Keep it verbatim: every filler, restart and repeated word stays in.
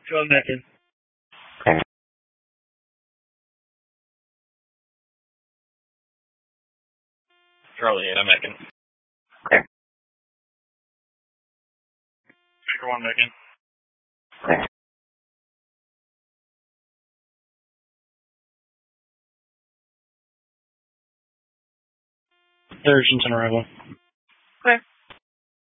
Go Megan. Charlie, I'm Megan. Speaker one, Megan. Urgent and arrival. Okay.